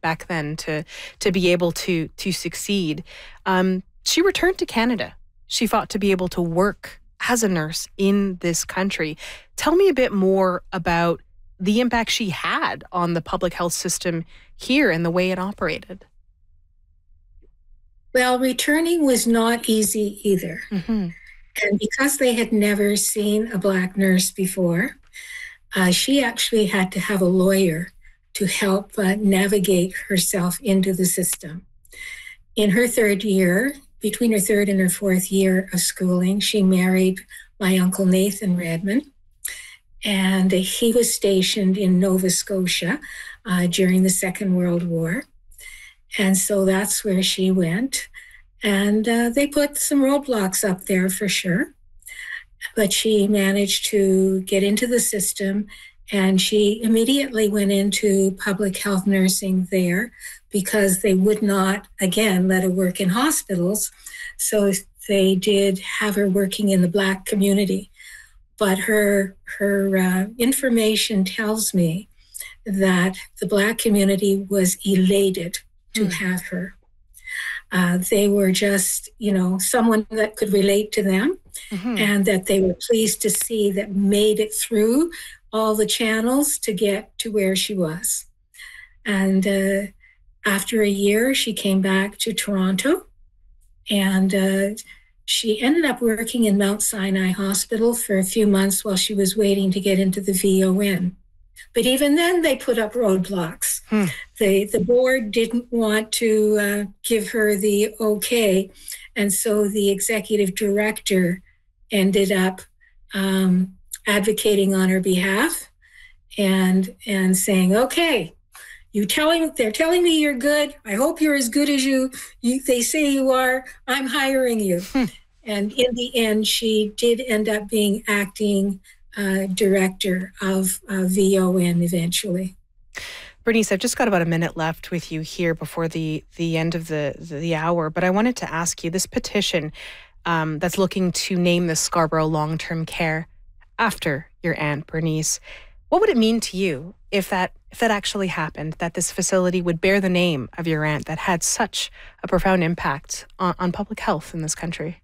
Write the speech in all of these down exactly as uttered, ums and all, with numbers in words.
back then to to be able to to succeed. Um, she returned to Canada. She fought to be able to work as a nurse in this country. Tell me a bit more about the impact she had on the public health system here and the way it operated. Well, returning was not easy either. Mm-hmm. And because they had never seen a Black nurse before, uh, she actually had to have a lawyer to help uh, navigate herself into the system. In her third year, between her third and her fourth year of schooling, she married my uncle Nathan Redmond, and he was stationed in Nova Scotia uh, during the Second World War. And so that's where she went. And uh, they put some roadblocks up there for sure. But she managed to get into the system, and she immediately went into public health nursing there because they would not, again, let her work in hospitals. So they did have her working in the Black community. But her, her uh, information tells me that the Black community was elated to mm. have her. Uh, they were just, you know, someone that could relate to them, mm-hmm. and that they were pleased to see that made it through all the channels to get to where she was. And uh, after a year, she came back to Toronto, and uh, she ended up working in Mount Sinai Hospital for a few months while she was waiting to get into the V O N. But even then, they put up roadblocks. Hmm. The, the board didn't want to uh, give her the okay. And so the executive director ended up um, advocating on her behalf and, and saying, okay, you telling, they're telling me you're good. I hope you're as good as you, you they say you are. I'm hiring you. Hmm. And in the end, she did end up being acting Uh, director of uh, V O N eventually. Bernice, I've just got about a minute left with you here before the, the end of the, the hour, but I wanted to ask you, this petition um, that's looking to name the Scarborough Long-Term Care after your aunt Bernice, what would it mean to you if that if that actually happened, that this facility would bear the name of your aunt that had such a profound impact on, on public health in this country?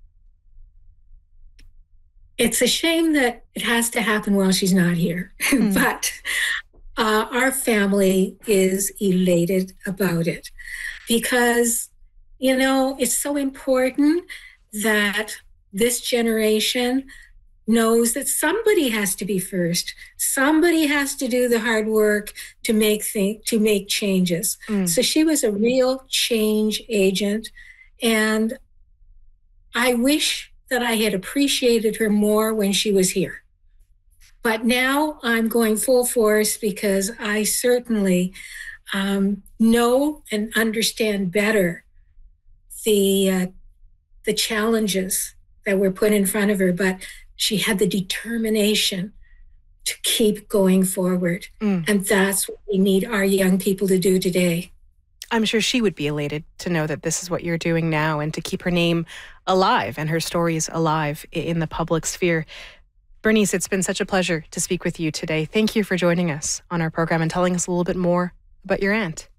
It's a shame that it has to happen while she's not here, mm. but uh, our family is elated about it because, you know, it's so important that this generation knows that somebody has to be first. Somebody has to do the hard work to make th- to make changes. Mm. So she was a real change agent, and I wish that I had appreciated her more when she was here. But now I'm going full force because I certainly um, know and understand better the uh, the challenges that were put in front of her, but she had the determination to keep going forward. Mm. And that's what we need our young people to do today. I'm sure she would be elated to know that this is what you're doing now and to keep her name alive and her stories alive in the public sphere. Bernice, it's been such a pleasure to speak with you today. Thank you for joining us on our program and telling us a little bit more about your aunt.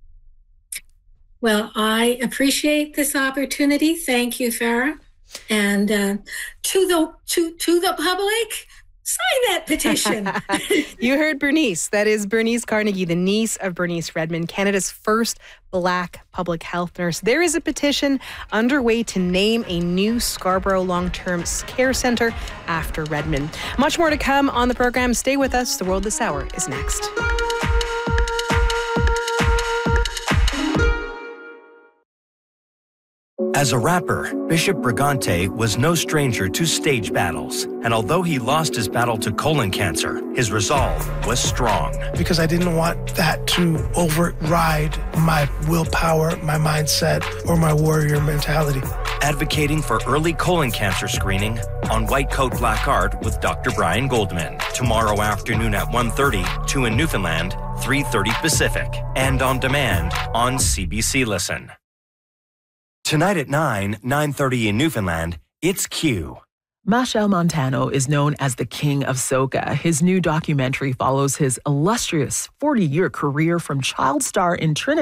Well, I appreciate this opportunity. Thank you, Farah. And uh, to the to to the public, sign that petition. You heard Bernice. That is Bernice Carnegie, the niece of Bernice Redmond, Canada's first Black public health nurse. There is a petition underway to name a new Scarborough Long-Term Care Centre after Redmond. Much more to come on the program. Stay with us. The World This Hour is next. As a rapper, Bishop Brigante was no stranger to stage battles. And although he lost his battle to colon cancer, his resolve was strong. Because I didn't want that to override my willpower, my mindset, or my warrior mentality. Advocating for early colon cancer screening on White Coat Black Art with Doctor Brian Goldman. Tomorrow afternoon at one thirty, two in Newfoundland, three thirty Pacific. And on demand on C B C Listen. Tonight at nine, nine thirty in Newfoundland, it's Q. Machel Montano is known as the King of Soca. His new documentary follows his illustrious forty-year career from child star in Trinidad